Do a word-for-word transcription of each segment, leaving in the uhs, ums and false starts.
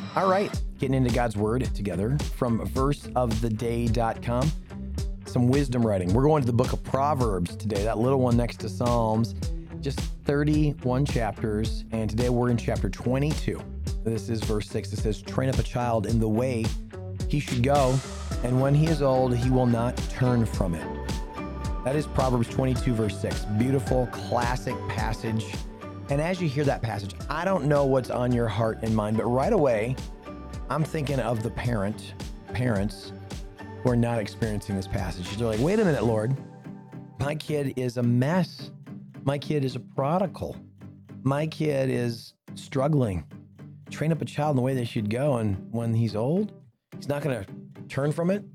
All right, getting into God's Word together from verse of the day dot com. Some wisdom writing. We're going to the book of Proverbs today, that little one next to Psalms. Just thirty-one chapters, and today we're in chapter twenty-two. This is verse six. It says, train up a child in the way he should go, and when he is old, he will not turn from it. That is Proverbs twenty-two, verse six. Beautiful, classic passage. And as you hear that passage, I don't know what's on your heart and mind, but right away, I'm thinking of the parent, parents who are not experiencing this passage. They're like, wait a minute, Lord. My kid is a mess. My kid is a prodigal. My kid is struggling. Train up a child in the way they should go, and when he's old, he's not going to turn from it.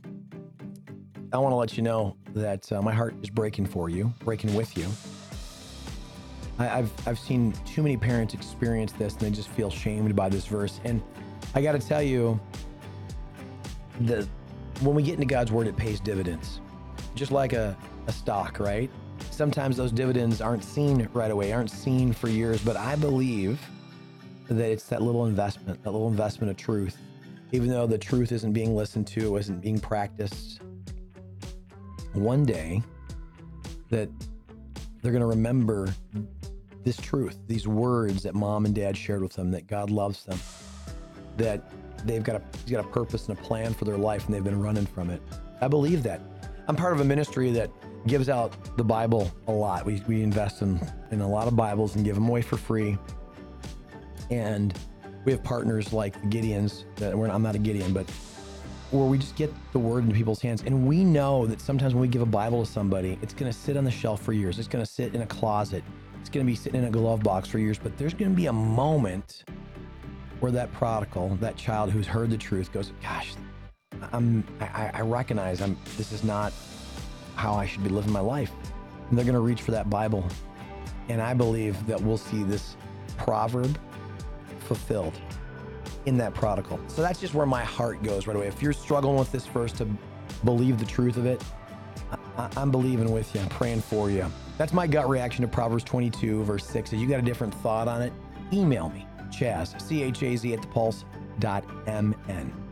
I want to let you know that uh, my heart is breaking for you, breaking with you. I, I've I've seen too many parents experience this, and they just feel shamed by this verse. And I got to tell you, the when we get into God's Word, it pays dividends, just like a, a stock, right? Sometimes those dividends aren't seen right away, aren't seen for years, but I believe that it's that little investment, that little investment of truth. Even though the truth isn't being listened to, isn't being practiced, one day that they're going to remember this truth, these words that mom and dad shared with them, that God loves them, that they've got a, he's got a purpose and a plan for their life, and they've been running from it. I believe that. I'm part of a ministry that gives out the Bible a lot. We we invest in, in a lot of Bibles and give them away for free. And we have partners like the Gideons, that we're, I'm not a Gideon, but where we just get the word into people's hands. And we know that sometimes when we give a Bible to somebody, it's going to sit on the shelf for years. It's going to sit in a closet. It's going to be sitting in a glove box for years. But there's going to be a moment where that prodigal, that child who's heard the truth, goes, gosh, I'm, I, I recognize I'm, this is not how I should be living my life. And they're going to reach for that Bible. And I believe that we'll see this proverb fulfilled in that prodigal. So that's just where my heart goes right away. If you're struggling with this verse to believe the truth of it, I, I'm believing with you. I'm praying for you. That's my gut reaction to Proverbs twenty-two, verse six. If you got a different thought on it, email me, Chaz, C H A Z at the pulse dot M N.